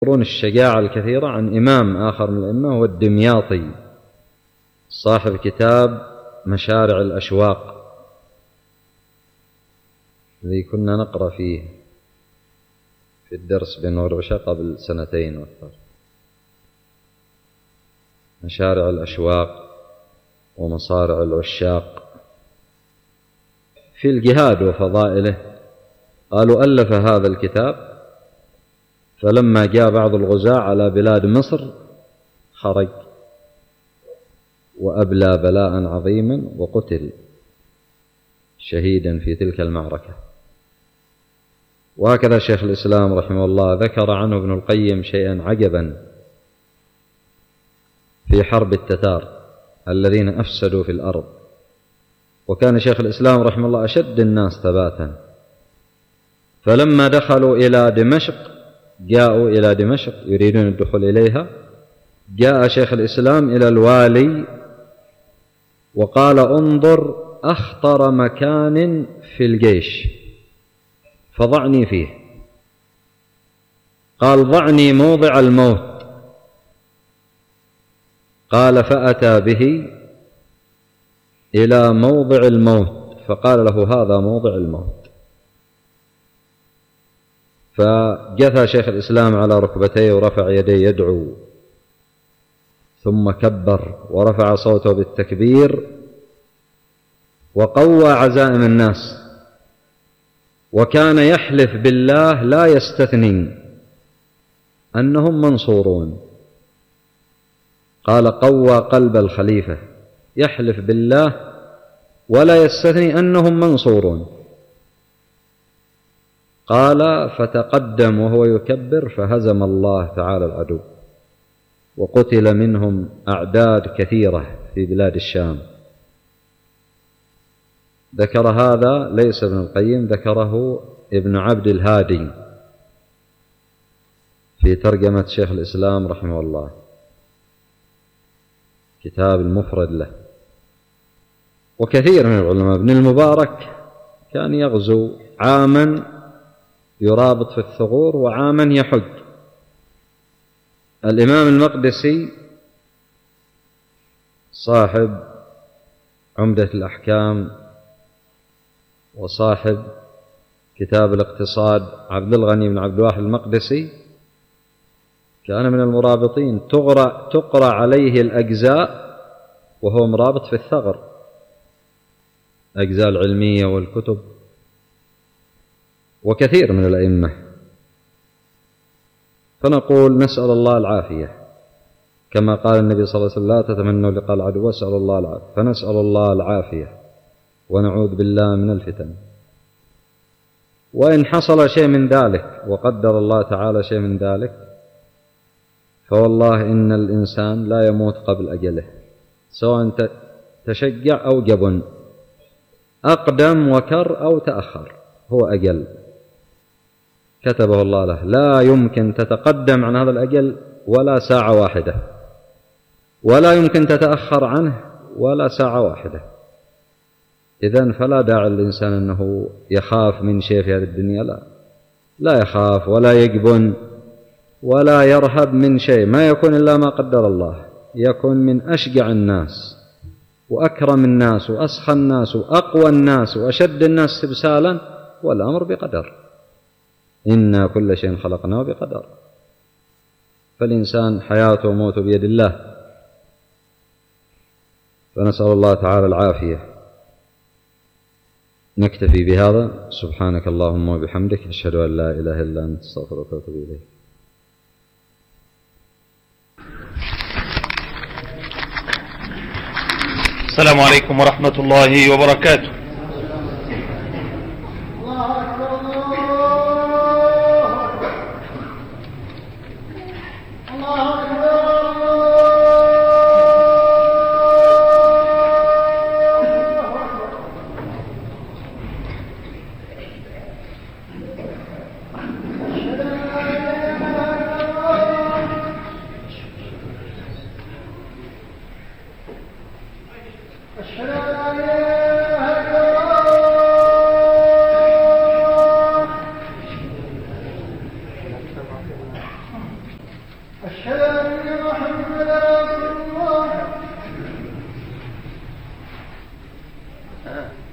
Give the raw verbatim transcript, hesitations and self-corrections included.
يذكرون الشجاعة الكثيرة عن إمام آخر من الأئمة هو الدمياطي صاحب كتاب مشارع الأشواق الذي كنا نقرأ فيه في الدرس بنور عشاء قبل سنتين وأكثر. مشارع الأشواق ومصارع العشاق في الجهاد وفضائله. قالوا ألف هذا الكتاب فلما جاء بعض الغزاة على بلاد مصر خرج وأبلى بلاء عظيما وقتل شهيدا في تلك المعركة. وهكذا شيخ الإسلام رحمه الله ذكر عنه ابن القيم شيئا عجبا في حرب التتار الذين أفسدوا في الأرض. وكان شيخ الإسلام رحمه الله أشد الناس ثباتا، فلما دخلوا إلى دمشق جاءوا إلى دمشق يريدون الدخول إليها، جاء شيخ الإسلام إلى الوالي وقال انظر أخطر مكان في الجيش فضعني فيه. قال ضعني موضع الموت. قال فأتى به إلى موضع الموت فقال له هذا موضع الموت. فجثى شيخ الإسلام على ركبتيه ورفع يديه يدعو، ثم كبر ورفع صوته بالتكبير وقوى عزائم الناس، وكان يحلف بالله لا يستثني أنهم منصورون. قال قوى قلب الخليفة يحلف بالله ولا يستثني أنهم منصورون. قال فتقدم وهو يكبر فهزم الله تعالى العدو وقتل منهم أعداد كثيرة في بلاد الشام. ذكر هذا ليس ابن القيم، ذكره ابن عبد الهادي في ترجمة شيخ الإسلام رحمه الله، كتاب المفرد له. وكثير من العلماء، ابن المبارك كان يغزو عاما يرابط في الثغور وعاما يحج. الإمام المقدسي صاحب عمدة الأحكام وصاحب كتاب الاقتصاد عبد الغني بن عبد الواحد المقدسي كان من المرابطين، تقرأ, تقرأ عليه الأجزاء وهو مرابط في الثغر، أجزاء العلمية والكتب. وكثير من الأئمة. فنقول نسأل الله العافية كما قال النبي صلى الله عليه وسلم لا تتمنوا لقاء العدو واسأل الله العافية. فنسأل الله العافية ونعوذ بالله من الفتن. وإن حصل شيء من ذلك وقدر الله تعالى شيء من ذلك فوالله إن الإنسان لا يموت قبل أجله، سواء تشجع أو جبن، أقدم وكر أو تأخر، هو أجل كتبه الله له. لا يمكن تتقدم عن هذا الأجل ولا ساعة واحدة، ولا يمكن تتأخر عنه ولا ساعة واحدة. إذن فلا داعي للإنسان أنه يخاف من شيء في هذه الدنيا، لا لا يخاف ولا يجبن ولا يرهب من شيء، ما يكون إلا ما قدر الله. يكون من أشجع الناس وأكرم الناس وأسخى الناس وأقوى الناس وأشد الناس استبسالا، والأمر بقدر. إنا كل شيء خلقناه بقدر. فالإنسان حياته وموته بيد الله، فنسأل الله تعالى العافية. نكتفي بهذا. سبحانك اللهم وبحمدك أشهد أن لا إله إلا أنت أستغفرك وأتوب إليك. السلام عليكم ورحمة الله وبركاته. أشهد أن لا إله إلا أشهد أن محمدا رسول الله.